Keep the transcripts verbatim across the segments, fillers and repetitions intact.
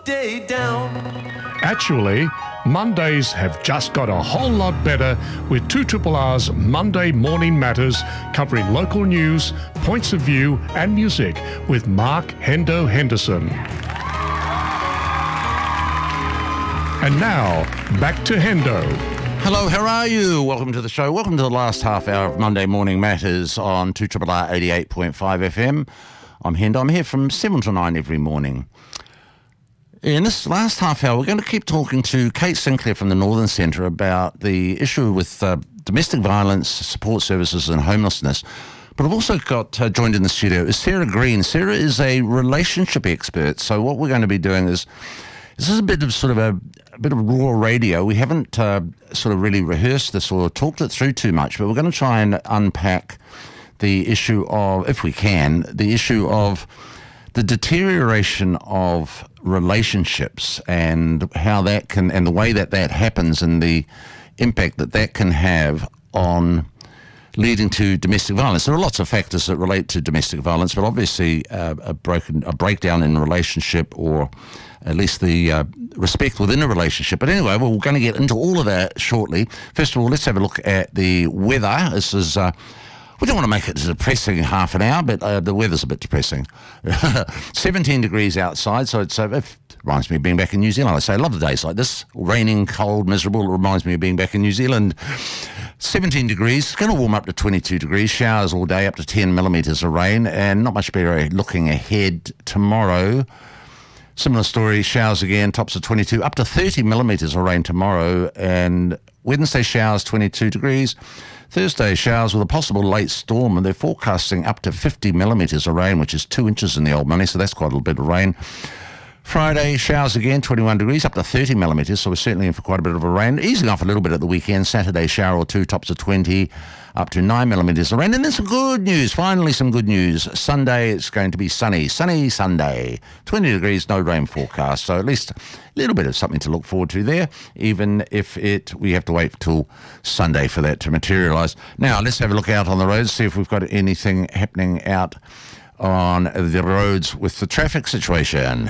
day down. Actually, Mondays have just got a whole lot better with two R R's Monday Morning Matters, covering local news, points of view and music with Mark Hendo Henderson. And now, back to Hendo. Hello, how are you? Welcome to the show. Welcome to the last half hour of Monday Morning Matters on two R R eighty-eight point five F M. I'm Hendo. I'm here from seven to nine every morning. In this last half hour, we're going to keep talking to Kate Sinclair from the Northern Centre about the issue with uh, domestic violence, support services and homelessness. But I've also got uh, joined in the studio is Sarah Green. Sarah is a relationship expert. So what we're going to be doing is, this is a bit of sort of a, a bit of raw radio. We haven't uh, sort of really rehearsed this or talked it through too much, but we're going to try and unpack the issue of, if we can, the issue of the deterioration of relationships and how that can, and the way that that happens and the impact that that can have on leading to domestic violence. There are lots of factors that relate to domestic violence, but obviously uh, a broken, a breakdown in a relationship, or at least the uh, respect within a relationship. But anyway, well, we're going to get into all of that shortly. First of all, let's have a look at the weather. This is... Uh, We don't want to make it depressing half an hour, but uh, the weather's a bit depressing. seventeen degrees outside, so it's, uh, it reminds me of being back in New Zealand. I say I love the days like this. Raining, cold, miserable. It reminds me of being back in New Zealand. seventeen degrees. It's going to warm up to twenty-two degrees. Showers all day, up to ten millimetres of rain, and not much better looking ahead tomorrow. Similar story, showers again, tops of twenty-two, up to thirty millimetres of rain tomorrow, and Wednesday showers, twenty-two degrees. Thursday showers with a possible late storm, and they're forecasting up to fifty millimetres of rain, which is two inches in the old money, so that's quite a little bit of rain. Friday showers again, twenty-one degrees, up to thirty millimetres, so we're certainly in for quite a bit of a rain. Easing off a little bit at the weekend. Saturday shower or two, tops of twenty, up to nine millimetres of rain. And then some good news, finally some good news. Sunday it's going to be sunny, sunny Sunday. twenty degrees, no rain forecast, so at least a little bit of something to look forward to there, even if it we have to wait till Sunday for that to materialise. Now, let's have a look out on the roads, see if we've got anything happening out on the roads with the traffic situation.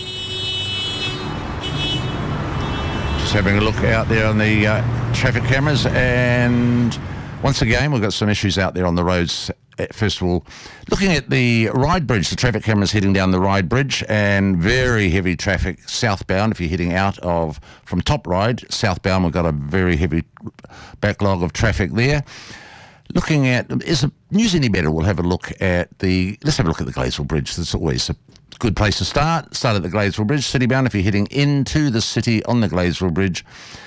Just having a look out there on the uh, traffic cameras, and once again, we've got some issues out there on the roads. First of all, looking at the Ryde Bridge, the traffic cameras heading down the Ryde Bridge, and very heavy traffic southbound. If you're heading out of from Top Ryde southbound, we've got a very heavy backlog of traffic there. Looking at, is the news any better? We'll have a look at the, let's have a look at the Gladesville Bridge. That's always a good place to start. Start at the Gladesville Bridge, citybound, if you're heading into the city on the Gladesville Bridge.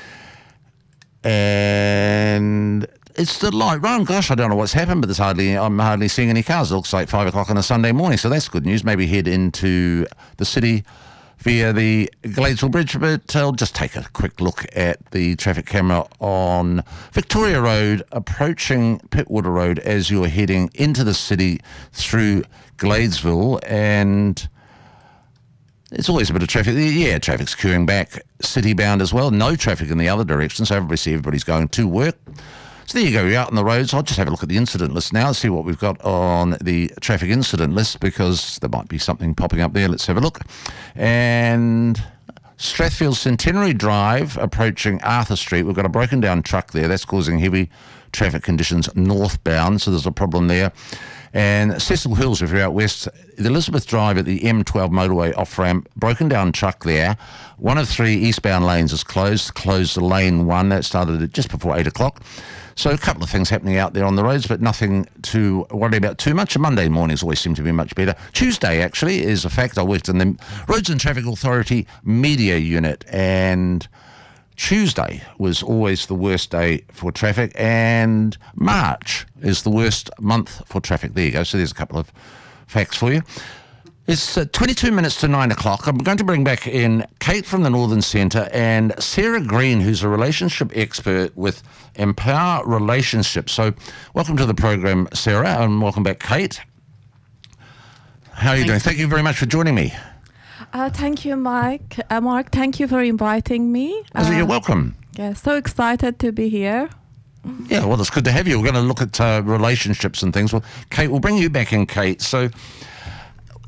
And it's the light run. Gosh, I don't know what's happened, but there's hardly, I'm hardly seeing any cars. It looks like five o'clock on a Sunday morning, so that's good news. Maybe head into the city via the Gladesville Bridge, but I'll just take a quick look at the traffic camera on Victoria Road, approaching Pittwater Road as you're heading into the city through Gladesville, and it's always a bit of traffic. Yeah, traffic's queuing back city-bound as well. No traffic in the other direction, so obviously everybody's going to work. So there you go, you're out on the roads. I'll just have a look at the incident list now, see what we've got on the traffic incident list, because there might be something popping up there. Let's have a look. And Strathfield Centenary Drive, approaching Arthur Street. We've got a broken down truck there. That's causing heavy traffic conditions northbound, so there's a problem there. And Cecil Hills, if you're out west, the Elizabeth Drive at the M twelve motorway off-ramp, broken down truck there. One of three eastbound lanes is closed. Closed the lane one. That started at just before eight o'clock. So a couple of things happening out there on the roads, but nothing to worry about too much. Monday mornings always seem to be much better. Tuesday, actually, is a fact. I worked in the Roads and Traffic Authority media unit, and Tuesday was always the worst day for traffic, and March is the worst month for traffic. There you go. So there's a couple of facts for you. It's uh, twenty-two minutes to nine o'clock. I'm going to bring back in Kate from the Northern Centre and Sarah Green, who's a relationship expert with Empower Relationships. So welcome to the program, Sarah, and welcome back, Kate. How are you Thank doing? you. Thank you very much for joining me. Uh, thank you, Mike. Uh, Mark, thank you for inviting me. Uh, Uh, you're welcome. Yeah, so excited to be here. Yeah, well, it's good to have you. We're going to look at uh, relationships and things. Well, Kate, we'll bring you back in, Kate. So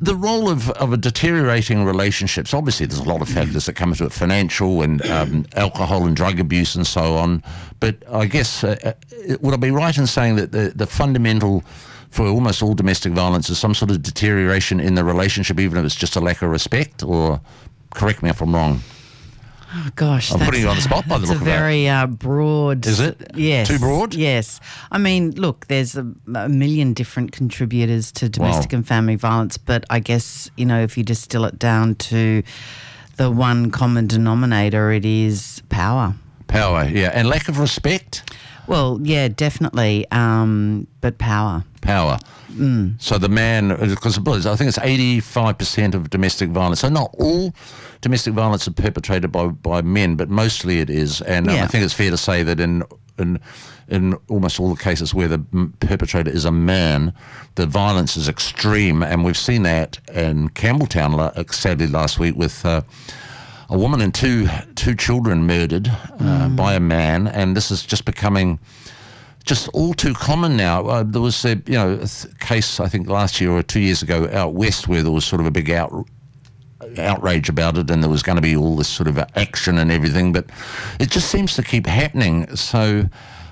the role of, of a deteriorating relationships, obviously there's a lot of factors that come into it, financial and um, alcohol and drug abuse and so on. But I guess, uh, uh, would I be right in saying that the, the fundamental for almost all domestic violence is some sort of deterioration in the relationship, even if it's just a lack of respect? Or correct me if I'm wrong. Oh, gosh. I'm putting you on the spot by the It's look a of it. very uh, broad... Is it? Yes. Too broad? Yes. I mean, look, there's a, a million different contributors to domestic Wow. and family violence, but I guess, you know, if you distill it down to the one common denominator, it is power. Power, yeah. And lack of respect? Well, yeah, definitely, um, but power. Power. Mm. So the man, because I think it's eighty-five percent of domestic violence. So not all domestic violence are perpetrated by, by men, but mostly it is. And um, Yeah. I think it's fair to say that in in in almost all the cases where the m- perpetrator is a man, the violence is extreme. And we've seen that in Campbelltown, la- sadly, last week with... Uh, a woman and two two children murdered uh, mm. by a man, and this is just becoming just all too common now. Uh, there was a you know a th- case I think last year or two years ago out west where there was sort of a big out outrage about it, and there was going to be all this sort of action and everything, but it just seems to keep happening. So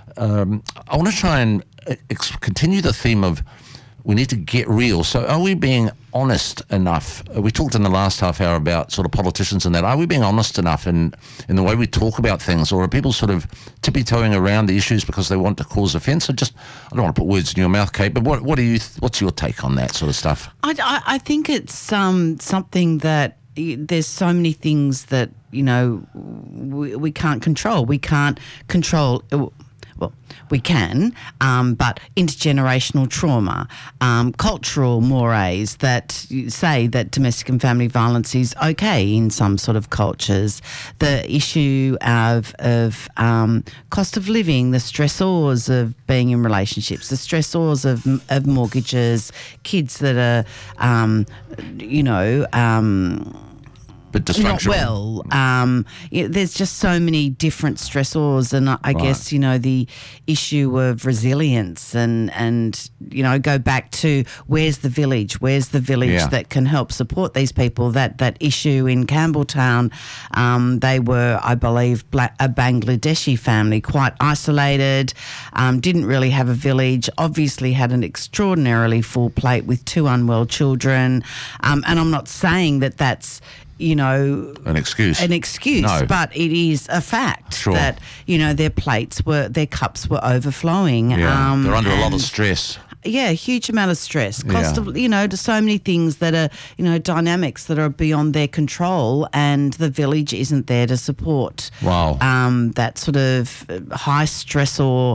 um, I want to try and ex- continue the theme of we need to get real. So are we being honest enough? We talked in the last half hour about sort of politicians and that. Are we being honest enough in, in the way we talk about things, or are people sort of tippy-toeing around the issues because they want to cause offence? I just, I don't want to put words in your mouth, Kate, but what what do you? What's your take on that sort of stuff? I, I, I think it's um, something that y- there's so many things that, you know, we, we can't control. We can't control... Uh, Well, we can, um, but intergenerational trauma, um, cultural mores that say that domestic and family violence is okay in some sort of cultures, the issue of, of um, cost of living, the stressors of being in relationships, the stressors of, of mortgages, kids that are, um, you know... Um, But not dysfunctional. well. Um, yeah, there's just so many different stressors, and I, I guess, you know, the issue of resilience and, and, you know, go back to where's the village? Where's the village Yeah. that can help support these people? That that issue in Campbelltown, um, they were, I believe, black, a Bangladeshi family, quite isolated, um, didn't really have a village, obviously had an extraordinarily full plate with two unwell children. Um, and I'm not saying that that's, you know, An excuse. an excuse, No. but it is a fact Sure. that, you know, their plates were, their cups were overflowing. Yeah. Um, They're under a lot of and- stress. Yeah, huge amount of stress. Cost Yeah. of, you know, to so many things that are, you know, dynamics that are beyond their control, and the village isn't there to support. Wow. Um, that sort of high stressor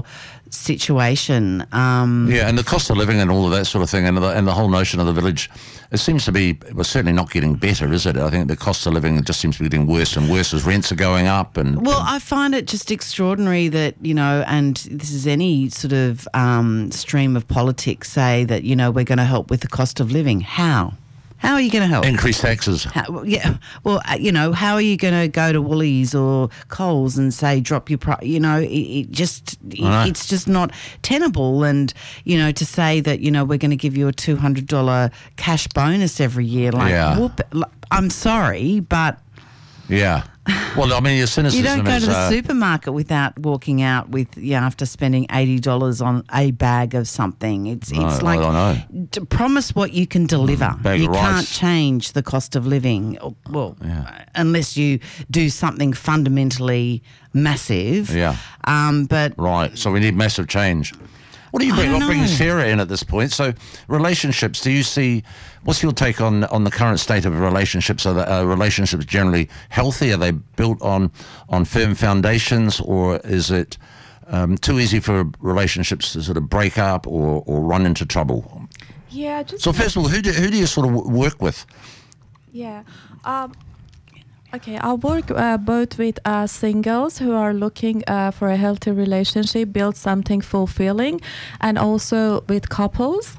situation. Um, Yeah, and the cost of living and all of that sort of thing, and the, and the whole notion of the village, it seems to be, well, certainly not getting better, is it? I think the cost of living just seems to be getting worse and worse as rents are going up. And Well, I find it just extraordinary that, you know, and this is any sort of um, stream of politics say that, you know, we're going to help with the cost of living. How? How are you going to help? increased taxes. How, yeah, well, uh, you know, how are you going to go to Woolies or Coles and say drop your price? You know, it, it just it, know. it's just not tenable. And you know, to say that, you know, we're going to give you a two hundred dollar cash bonus every year, like, Yeah. whoop, like, I'm sorry, but Yeah. Well, I mean, your cynicism you don't go is... to the uh, supermarket without walking out with, you know, after spending eighty dollars on a bag of something. It's No, it's I like, don't know. to promise what you can deliver. Bag You of can't rice. change the cost of living, or- well, unless you do something fundamentally massive. Yeah. Um, but Right. So we need massive change. What do you I bring? don't What brings know. Sarah in at this point? So relationships. Do you see? What's your take on on the current state of relationships? Are, the, are relationships generally healthy? Are they built on on firm foundations, or is it um, too easy for relationships to sort of break up or, or run into trouble? Yeah, just So first of all, who do who do you sort of w- work with? yeah. Um, Okay, I work uh, both with uh, singles who are looking uh, for a healthy relationship, build something fulfilling, and also with couples.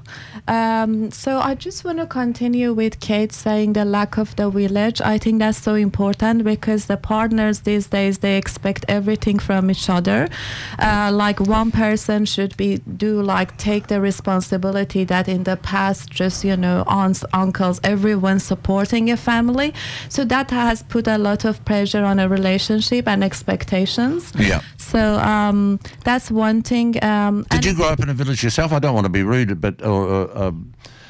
Um, so I just want to continue with Kate saying the lack of the village. I think that's so important because the partners these days, they expect everything from each other. Uh, like one person should be do like take the responsibility that in the past just, you know, aunts, uncles, everyone supporting a family. So that has put a lot of pressure on a relationship and expectations. Yeah. So um, that's one thing. Um, Did you grow up in a village yourself? I don't want to be rude, but or, or, um,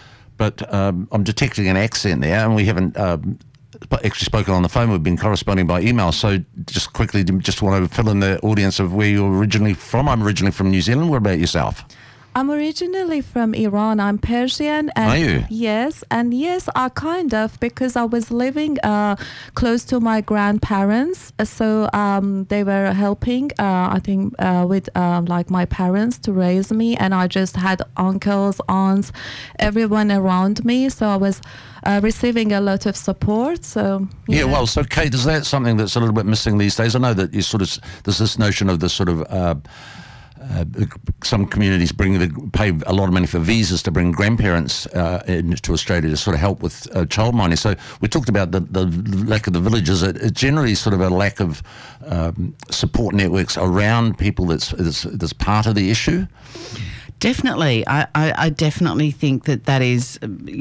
but um, I'm detecting an accent there, and we haven't um, actually spoken on the phone. We've been corresponding by email. So just quickly, just want to fill in the audience of where you're originally from. I'm originally from New Zealand. What about yourself? I'm originally from Iran. I'm Persian. And Are you? Yes, and yes, I kind of, because I was living uh, close to my grandparents, so um, they were helping, uh, I think, uh, with uh, like my parents to raise me, and I just had uncles, aunts, everyone around me, so I was uh, receiving a lot of support. So yeah. yeah, well, so Kate, is that something that's a little bit missing these days? I know that you sort of there's this notion of the sort of uh, Uh, some communities bring the, pay a lot of money for visas to bring grandparents uh, into Australia to sort of help with uh, childminding. So we talked about the, the lack of the villages. It, it generally sort of a lack of um, support networks around people that's, that's that's part of the issue. Definitely, I, I, I definitely think that that is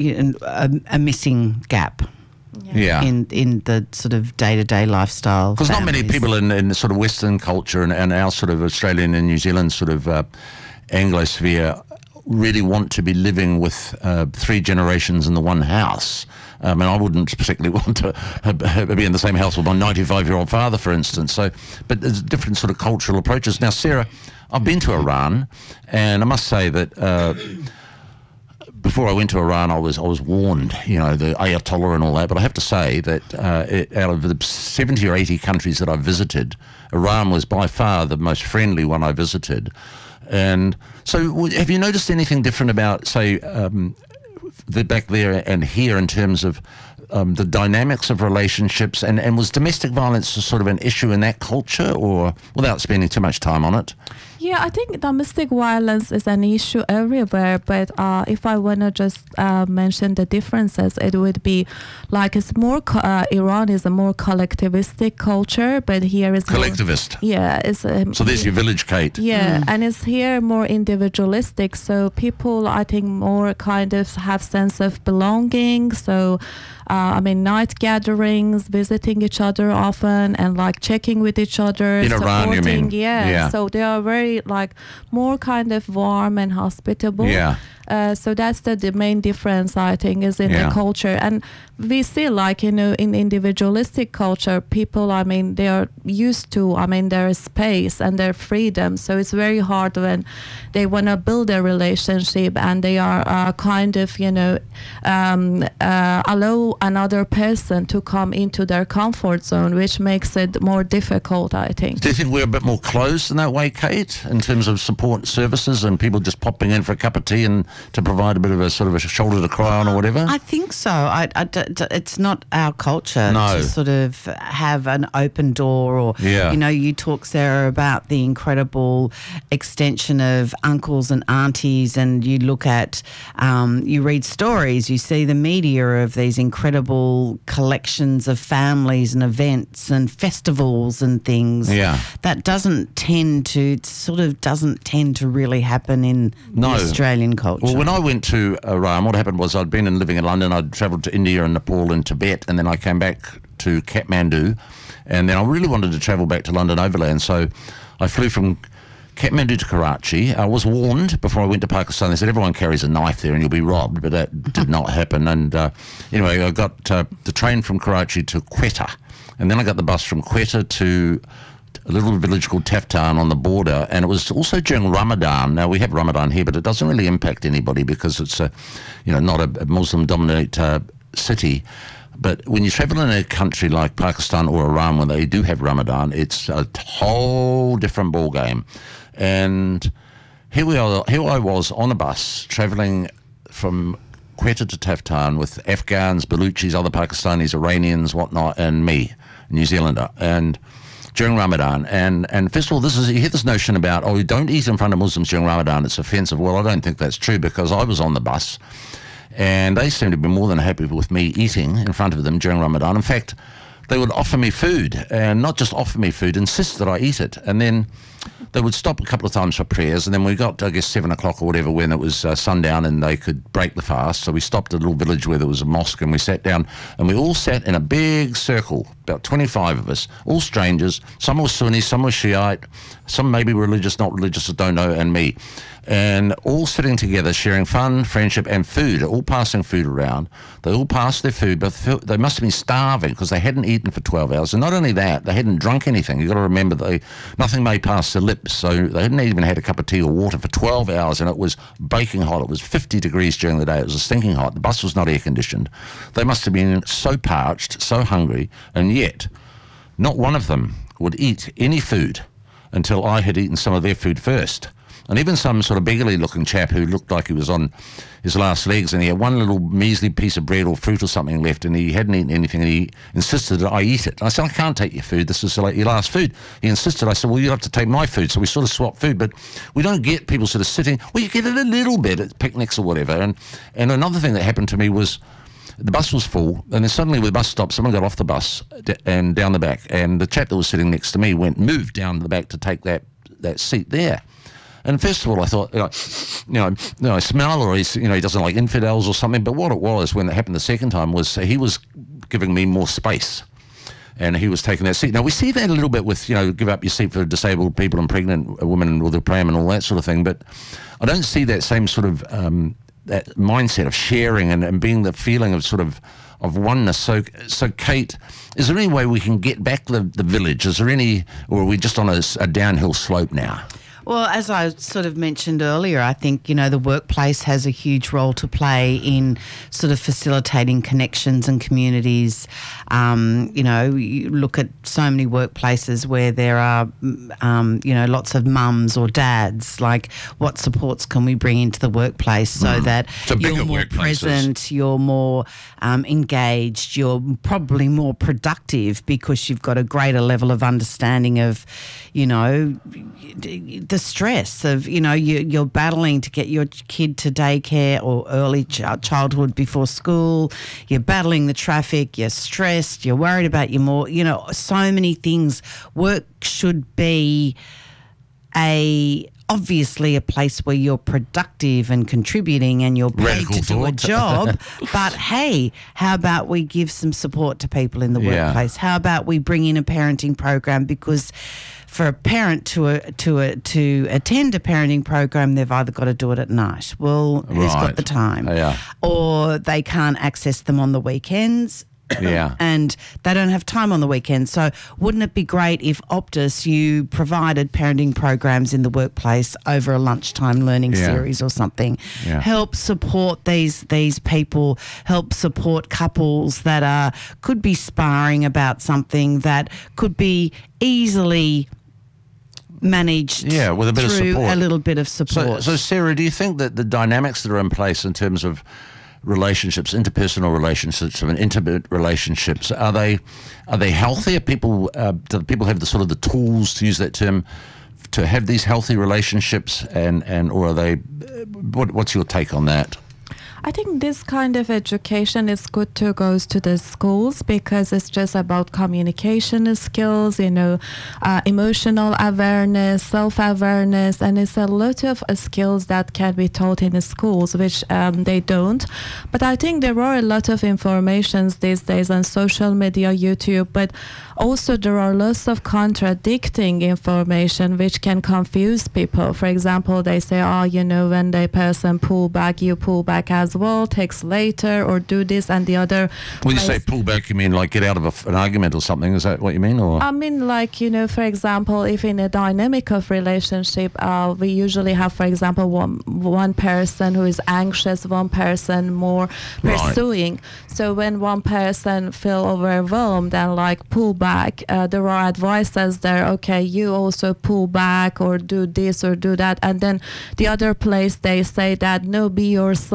a, a missing gap. Yeah. yeah. In in the sort of day-to-day lifestyle. Because not many people in, in sort of Western culture and, and our sort of Australian and New Zealand sort of uh, Anglosphere really want to be living with uh, three generations in the one house. I mean, I wouldn't particularly want to uh, be in the same house with my ninety-five-year-old father, for instance. So, but there's different sort of cultural approaches. Now, Sarah, I've been to Iran, and I must say that Uh, before I went to Iran, I was I was warned, you know, the Ayatollah and all that. But I have to say that uh, it, out of the seventy or eighty countries that I visited, Iran was by far the most friendly one I visited. And so, have you noticed anything different about, say, um, the back there and here in terms of um, the dynamics of relationships? And, and was domestic violence sort of an issue in that culture, or without spending too much time on it? Yeah, I think domestic violence is an issue everywhere, but uh, if I want to just uh, mention the differences, it would be like it's more, co- uh, Iran is a more collectivistic culture, but here is Collectivist? More, yeah. It's, um, so there's your village, Kate. Yeah, Mm. and it's here more individualistic, so people, I think, more kind of have sense of belonging, so Uh, I mean, night gatherings, visiting each other often, and like checking with each other. In Iran, you mean? Yeah. Yeah. So they are very like more kind of warm and hospitable. Yeah. Uh, so that's the, the main difference, I think, is in Yeah. the culture. And we see, like, you know, in individualistic culture, people, I mean, they are used to, I mean, their space and their freedom. So it's very hard when they want to build a relationship and they are uh, kind of, you know, um, uh, allow another person to come into their comfort zone, which makes it more difficult, I think. Do you think we're a bit more closed in that way, Kate, in terms of support services and people just popping in for a cup of tea and to provide a bit of a sort of a shoulder to cry on or whatever? I think so. I, I d- d- it's not our culture No. to sort of have an open door or, Yeah. you know, you talk, Sarah, about the incredible extension of uncles and aunties, and you look at, um, you read stories, you see the media of these incredible collections of families and events and festivals and things. Yeah. That doesn't tend to, it sort of doesn't tend to really happen in No. the Australian culture. Well, when I went to Iran, what happened was I'd been in, living in London, I'd travelled to India and Nepal and Tibet, and then I came back to Kathmandu, and then I really wanted to travel back to London overland, so I flew from Kathmandu to Karachi. I was warned before I went to Pakistan. They said everyone carries a knife there and you'll be robbed, but that did not happen. And uh, anyway, I got uh, the train from Karachi to Quetta, and then I got the bus from Quetta to a little village called Taftan on the border, and it was also during Ramadan. Now, we have Ramadan here, but it doesn't really impact anybody because it's a, you know, not a, a Muslim-dominated uh, city. But when you travel in a country like Pakistan or Iran, when they do have Ramadan, it's a whole different ball game. And here we are. Here I was on a bus traveling from Quetta to Taftan with Afghans, Baluchis, other Pakistanis, Iranians, whatnot, and me. New Zealander, and during Ramadan. And, and first of all, this is you hear this notion about, oh, you don't eat in front of Muslims during Ramadan, it's offensive. Well, I don't think that's true, because I was on the bus and they seemed to be more than happy with me eating in front of them during Ramadan. In fact, they would offer me food, and not just offer me food, insist that I eat it. And then they would stop a couple of times for prayers, and then we got, I guess, seven o'clock or whatever, when it was uh, sundown and they could break the fast. So we stopped at a little village where there was a mosque, and we sat down, and we all sat in a big circle, about twenty-five of us, all strangers. Some were Sunni, some were Shiite, some maybe religious, not religious, I don't know, and me. And all sitting together, sharing fun, friendship, and food, all passing food around. They all passed their food, but they must have been starving because they hadn't eaten for twelve hours. And not only that, they hadn't drunk anything. You've got to remember, they nothing may pass their lips, so they hadn't even had a cup of tea or water for twelve hours, and it was baking hot. It was fifty degrees during the day. It was stinking hot. The bus was not air-conditioned. They must have been so parched, so hungry, and yet not one of them would eat any food until I had eaten some of their food first. And even some sort of beggarly-looking chap who looked like he was on his last legs, and he had one little measly piece of bread or fruit or something left, and he hadn't eaten anything, and he insisted that I eat it. I said, I can't take your food. This is like your last food. He insisted. I said, well, you have to take my food. So we sort of swapped food, but we don't get people sort of sitting. Well, you get it a little bit at picnics or whatever. And, and another thing that happened to me was the bus was full, and then suddenly with the bus stop, someone got off the bus d- and down the back, and the chap that was sitting next to me went, moved down the back to take that, that seat there. And first of all, I thought, you know, you know, you know, smell, or he's, you know, he doesn't like infidels or something. But what it was, when it happened the second time, was he was giving me more space, and he was taking that seat. Now we see that a little bit with, you know, give up your seat for disabled people and pregnant women with a pram and all that sort of thing. But I don't see that same sort of um, that mindset of sharing and, and being the feeling of sort of of oneness. So, so Kate, is there any way we can get back the, the village? Is there any, or are we just on a, a downhill slope now? Well, as I sort of mentioned earlier, I think, you know, the workplace has a huge role to play in sort of facilitating connections and communities. Um, you know, you look at so many workplaces where there are, um, you know, lots of mums or dads. Like, what supports can we bring into the workplace so mm. that so you're more present, you're more um, engaged, you're probably more productive because you've got a greater level of understanding of, you know, the stress of, you know, you, you're battling to get your kid to daycare or early ch- childhood before school. You're battling the traffic. You're stressed. You're worried about your more, you know, so many things. Work should be a obviously a place where you're productive and contributing and you're paid Radical to do thought. a job. But hey, how about we give some support to people in the Yeah. workplace? How about we bring in a parenting program? Because for a parent to a, to a, to attend a parenting program, they've either got to do it at night. Well, who's Right. got the time? Yeah. Or they can't access them on the weekends. Yeah. And they don't have time on the weekend. So wouldn't it be great if Optus, you provided parenting programs in the workplace over a lunchtime learning Yeah. series or something? Yeah. Help support these these people, help support couples that are could be sparring about something that could be easily managed Yeah, with a bit of through support. a little bit of So, support. so Sarah, do you think that the dynamics that are in place in terms of relationships, interpersonal relationships, and intimate relationships, are they are they healthy? Are people uh, do people have the sort of the tools, to use that term, to have these healthy relationships, and, and or are they? What, what's your take on that? I think this kind of education is good to go to the schools because it's just about communication skills, you know, uh, emotional awareness, self-awareness, and it's a lot of uh, skills that can be taught in the schools, which um, they don't. But I think there are a lot of informations these days on social media, YouTube, but also there are lots of contradicting information which can confuse people. For example, they say, oh, you know, when the person pull back, you pull back as well, text later, or do this and the other. When you place. say pull back, you mean like get out of a, an argument or something? Is that what you mean? Or I mean, like, you know, for example, if in a dynamic of relationship, uh, we usually have, for example, one, one person who is anxious, one person more Right. pursuing. So when one person feel overwhelmed and like pull back, uh, there are advices there, okay, you also pull back or do this or do that. And then the other place, they say that, no, be yourself,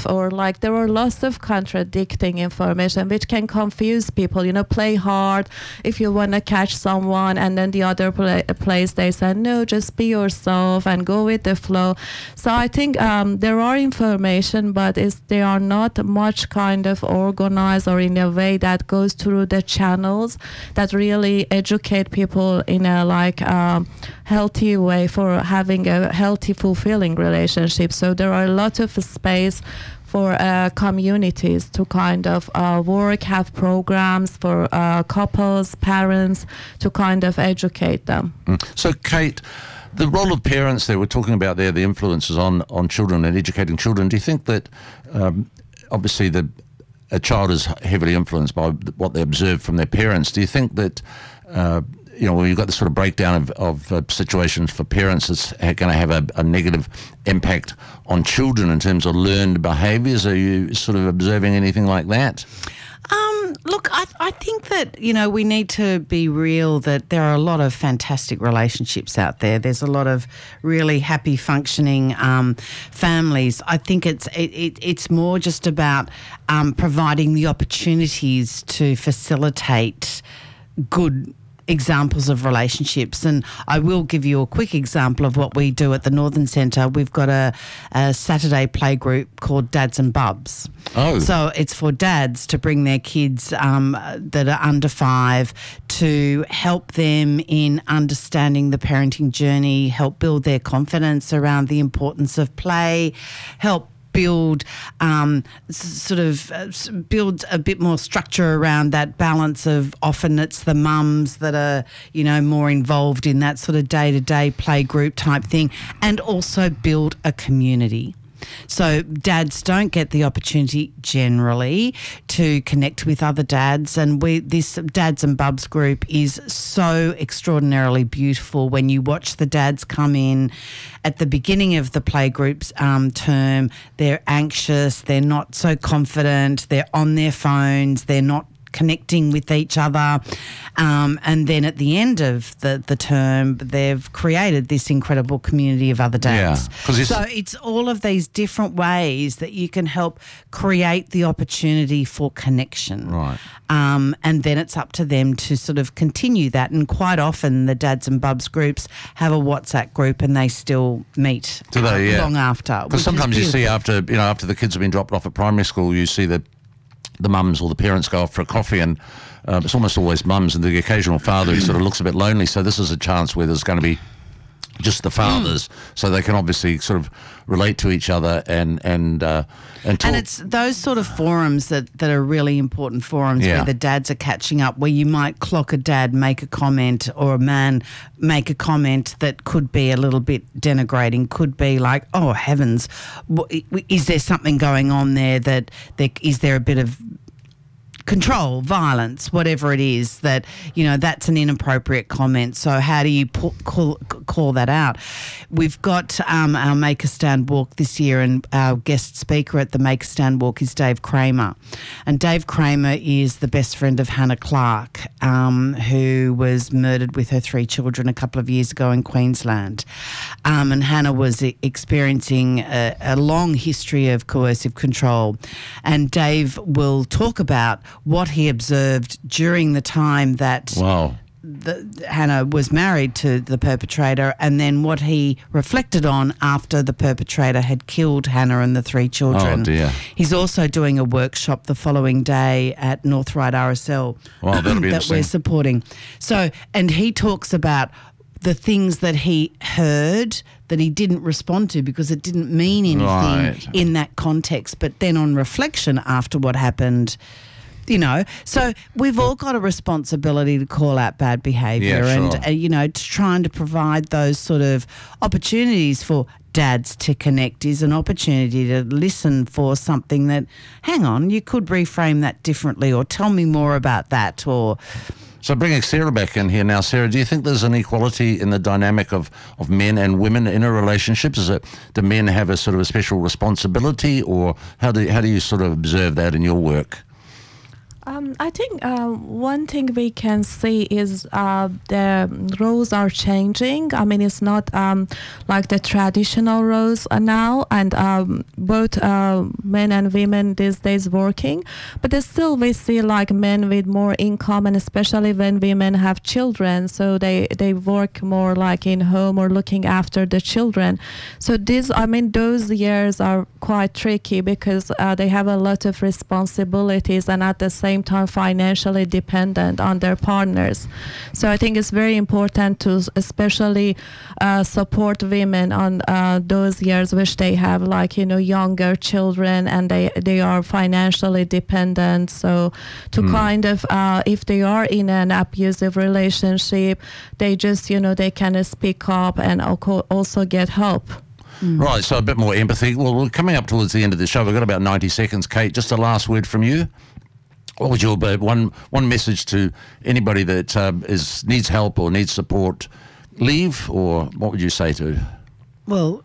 or like there are lots of contradicting information which can confuse people. You know, play hard if you want to catch someone, and then the other pla- place they said no, just be yourself and go with the flow. So I think um, there are information, but it's, they are not much kind of organized or in a way that goes through the channels that really educate people in a like um, healthy way for having a healthy, fulfilling relationship. So there are a lot of space for uh, communities to kind of uh, work, have programs for uh, couples, parents, to kind of educate them. Mm. So, Kate, the role of parents there, we're talking about there, the influences on, on children and educating children. Do you think that um, obviously the a child is heavily influenced by what they observe from their parents? Do you think that uh, you know, when you've got this sort of breakdown of, of uh, situations for parents, it's going to have a, a negative impact on children in terms of learned behaviours? Are you sort of observing anything like that? Um, look, I, I think that, you know, we need to be real that there are a lot of fantastic relationships out there. There's a lot of really happy, functioning um, families. I think it's it, it, it's more just about um, providing the opportunities to facilitate good examples of relationships. And I will give you a quick example of what we do at the Northern Centre. We've got a, a Saturday play group called Dads and Bubs. Oh. So it's for dads to bring their kids um, that are under five to help them in understanding the parenting journey, help build their confidence around the importance of play, help build um, s- sort of uh, s- build a bit more structure around that balance of often it's the mums that are, you know, more involved in that sort of day-to-day play group type thing, and also build a community. So dads don't get the opportunity generally to connect with other dads, and we this Dads and Bubs group is so extraordinarily beautiful. When you watch the dads come in at the beginning of the playgroups um, term, they're anxious, they're not so confident, they're on their phones, they're not connecting with each other, um, and then at the end of the, the term they've created this incredible community of other dads. Yeah, 'cause it's- so it's all of these different ways that you can help create the opportunity for connection. Right. Um, and then it's up to them to sort of continue that, and quite often the Dads and Bubs groups have a WhatsApp group and they still meet Do they? uh, Yeah. long after. Because sometimes you see after, you know, after the kids have been dropped off at primary school, you see the the mums or the parents go off for a coffee, and uh, it's almost always mums and the occasional father who sort of looks a bit lonely. So this is a chance where there's going to be just the fathers, so they can obviously sort of relate to each other and and uh, and talk. And it's those sort of forums that, that are really important forums Yeah. where the dads are catching up, where you might clock a dad make a comment or a man make a comment that could be a little bit denigrating, could be like, oh, heavens, wh- is there something going on there that, that is there a bit of control, violence, whatever it is, that, you know, that's an inappropriate comment. So how do you pu- call, call that out? We've got um, our Make a Stand Walk this year, and our guest speaker at the Make a Stand Walk is Dave Kramer. And Dave Kramer is the best friend of Hannah Clark, um, who was murdered with her three children a couple of years ago in Queensland. Um, and Hannah was e- experiencing a, a long history of coercive control. And Dave will talk about what he observed during the time that Wow. the, Hannah was married to the perpetrator, and then what he reflected on after the perpetrator had killed Hannah and the three children. Oh, dear. He's also doing a workshop the following day at North Ryde R S L Wow, that'll be that we're interesting. supporting. So, and he talks about the things that he heard that he didn't respond to because it didn't mean anything Right. in that context. But then on reflection after what happened, you know, so we've all got a responsibility to call out bad behaviour, Yeah, sure. and, uh, you know, trying to provide those sort of opportunities for dads to connect is an opportunity to listen for something that, hang on, you could reframe that differently, or tell me more about that, or... So bringing Sarah back in here now, Sarah, do you think there's an equality in the dynamic of, of men and women in a relationship? Is it, do men have a sort of a special responsibility, or how do how do you sort of observe that in your work? Um, I think uh, one thing we can see is uh, the roles are changing. I mean, it's not um, like the traditional roles are now, and um, both uh, men and women these days working. But there's still we see like men with more income, and especially when women have children, so they, they work more like in home or looking after the children. So this, I mean, those years are quite tricky because uh, they have a lot of responsibilities, and at the same time financially dependent on their partners. So I think it's very important to especially uh, support women on uh, those years which they have like, you know, younger children and they, they are financially dependent. So to mm. kind of, uh, if they are in an abusive relationship, they just, you know, they can speak up and also get help. Mm. Right, so a bit more empathy. Well, we're coming up towards the end of the show. We've got about ninety seconds. Kate, just a last word from you. What would your one one message to anybody that uh, is needs help or needs support? Leave, or what would you say to? Well,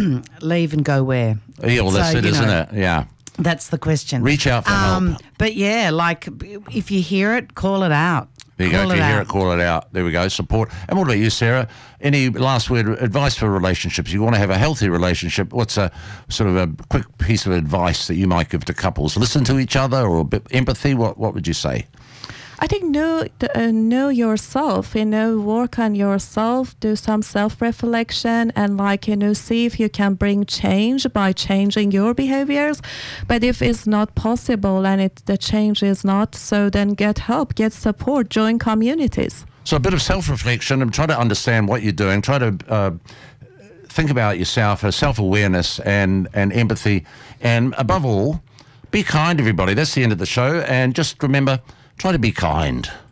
leave and go where? Yeah, well, that's so, it, isn't know, it? Yeah. That's the question. Reach out for um, help. But yeah, like if you hear it, call it out. There you call go. If you out. hear it, call it out. There we go. Support. And what about you, Sarah? Any last word advice for relationships? You want to have a healthy relationship. What's a sort of a quick piece of advice that you might give to couples? Listen to each other, or a bit empathy? What What would you say? I think know uh, know yourself, you know, work on yourself, do some self-reflection, and like, you know, see if you can bring change by changing your behaviors. But if it's not possible and it, the change is not, so then get help, get support, join communities. So a bit of self-reflection and try to understand what you're doing. Try to uh, think about yourself, uh, self-awareness and, and empathy. And above all, be kind, everybody. That's the end of the show. And just remember, try to be kind.